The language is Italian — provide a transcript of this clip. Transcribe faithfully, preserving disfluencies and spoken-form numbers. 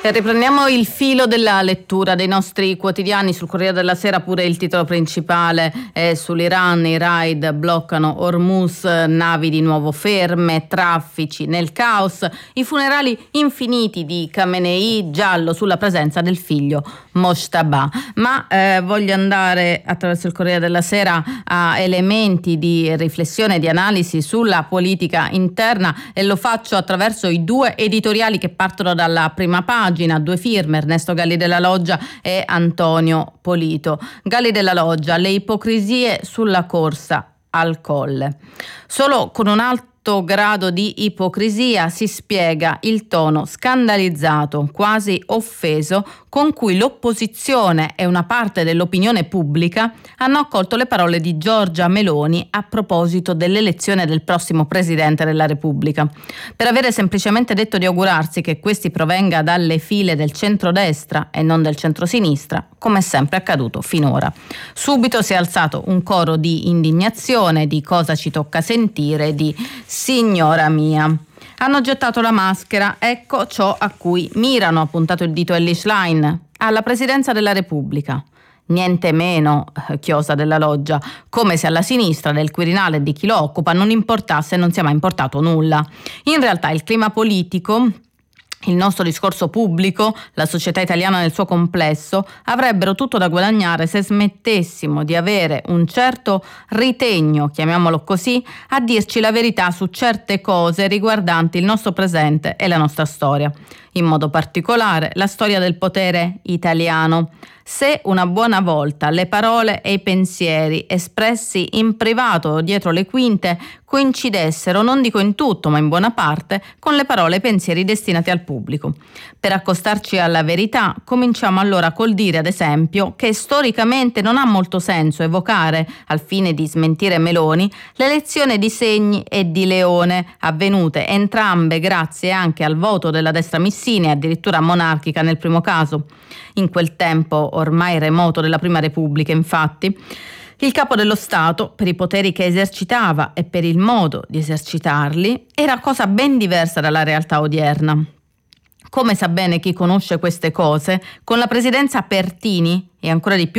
E riprendiamo il filo della lettura dei nostri quotidiani. Sul Corriere della Sera pure il titolo principale è sull'Iran, i raid bloccano Hormuz, navi di nuovo ferme, traffici nel caos, i funerali infiniti di Khamenei, giallo sulla presenza del figlio Mojtaba. Ma eh, voglio andare attraverso il Corriere della Sera a elementi di riflessione e di analisi sulla politica interna, e lo faccio attraverso i due editoriali che partono dalla prima pagina. Due firme, Ernesto Galli della Loggia e Antonio Polito. Galli della Loggia: le ipocrisie sulla corsa al Colle. Solo con un alto grado di ipocrisia si spiega il tono scandalizzato, quasi offeso, con cui l'opposizione e una parte dell'opinione pubblica hanno accolto le parole di Giorgia Meloni a proposito dell'elezione del prossimo Presidente della Repubblica. Per avere semplicemente detto di augurarsi che questi provenga dalle file del centrodestra e non del centrosinistra, come è sempre accaduto finora. Subito si è alzato un coro di indignazione, di cosa ci tocca sentire, di signora mia. Hanno gettato la maschera, ecco ciò a cui mirano, ha puntato il dito Elly Schlein, alla Presidenza della Repubblica. Niente meno, chiosa della Loggia, come se alla sinistra del Quirinale e di chi lo occupa non importasse e non sia mai importato nulla. In realtà il clima politico, il nostro discorso pubblico, la società italiana nel suo complesso avrebbero tutto da guadagnare se smettessimo di avere un certo ritegno, chiamiamolo così, a dirci la verità su certe cose riguardanti il nostro presente e la nostra storia. In modo particolare la storia del potere italiano. Se una buona volta le parole e i pensieri espressi in privato o dietro le quinte coincidessero, non dico in tutto ma in buona parte, con le parole e i pensieri destinati al pubblico. Per accostarci alla verità cominciamo allora col dire, ad esempio, che storicamente non ha molto senso evocare, al fine di smentire Meloni, l'elezione di Segni e di Leone, avvenute entrambe grazie anche al voto della destra missina e addirittura monarchica nel primo caso. In quel tempo ormai remoto della Prima Repubblica, infatti, il capo dello Stato, per i poteri che esercitava e per il modo di esercitarli, era cosa ben diversa dalla realtà odierna. Come sa bene chi conosce queste cose, con la presidenza Pertini e ancora di più